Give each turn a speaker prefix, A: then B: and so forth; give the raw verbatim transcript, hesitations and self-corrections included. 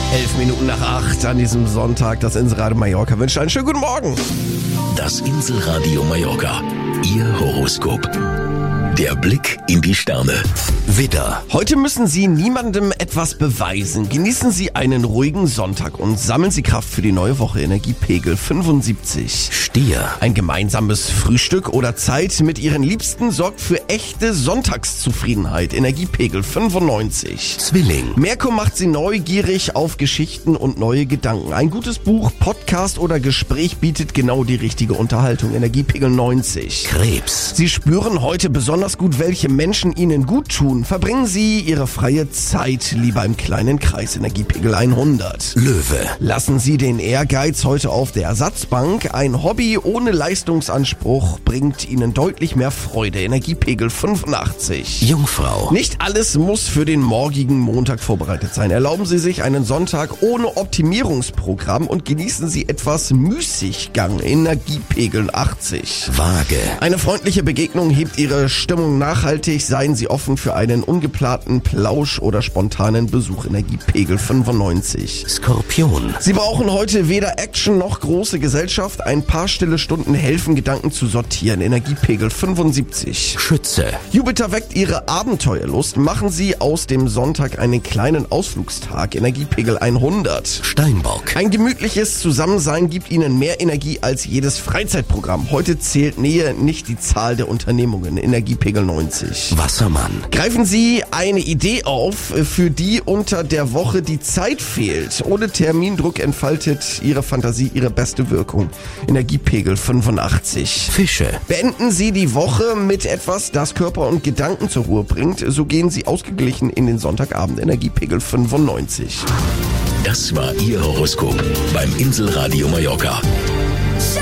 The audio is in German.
A: Elf Minuten nach acht an diesem Sonntag. Das Inselradio Mallorca wünscht einen schönen guten Morgen.
B: Das Inselradio Mallorca. Ihr Horoskop. Der Blick in die Sterne. Widder.
A: Heute müssen Sie niemandem etwas beweisen. Genießen Sie einen ruhigen Sonntag und sammeln Sie Kraft für die neue Woche. Energiepegel fünfundsiebzig.
B: Stier.
A: Ein gemeinsames Frühstück oder Zeit mit Ihren Liebsten sorgt für echte Sonntagszufriedenheit. Energiepegel fünfundneunzig.
B: Zwilling.
A: Merkur macht Sie neugierig auf Geschichten und neue Gedanken. Ein gutes Buch, Podcast oder Gespräch bietet genau die richtige Unterhaltung. Energiepegel neunzig.
B: Krebs.
A: Sie spüren heute besonders gut, welche Menschen Ihnen gut tun. Verbringen Sie Ihre freie Zeit lieber im kleinen Kreis. Energiepegel hundert.
B: Löwe.
A: Lassen Sie den Ehrgeiz heute auf der Ersatzbank. Ein Hobby ohne Leistungsanspruch bringt Ihnen deutlich mehr Freude. Energiepegel fünfundachtzig.
B: Jungfrau.
A: Nicht alles muss für den morgigen Montag vorbereitet sein. Erlauben Sie sich einen Sonntag ohne Optimierungsprogramm und genießen Sie etwas Müßiggang. Energiepegel achtzig.
B: Waage.
A: Eine freundliche Begegnung hebt Ihre Stimmung nachhaltig. Seien Sie offen für einen ungeplanten Plausch oder spontanen Besuch. Energiepegel fünfundneunzig.
B: Skorpion.
A: Sie brauchen heute weder Action noch große Gesellschaft. Ein paar stille Stunden helfen, Gedanken zu sortieren. Energiepegel fünfundsiebzig.
B: Schütze.
A: Jupiter weckt Ihre Abenteuerlust. Machen Sie aus dem Sonntag einen kleinen Ausflugstag. Energiepegel hundert.
B: Steinbock.
A: Ein gemütliches Zusammensein gibt Ihnen mehr Energie als jedes Freizeitprogramm. Heute zählt Nähe, nicht die Zahl der Unternehmungen. Energiepegel neunzig.
B: Wassermann.
A: Greifen Sie eine Idee auf, für die unter der Woche die Zeit fehlt. Ohne Termindruck entfaltet Ihre Fantasie ihre beste Wirkung. Energiepegel fünfundachtzig.
B: Fische.
A: Beenden Sie die Woche mit etwas, das Körper und Gedanken zur Ruhe bringt. So gehen Sie ausgeglichen in den Sonntagabend. Energiepegel fünfundneunzig.
B: Das war Ihr Horoskop beim Inselradio Mallorca.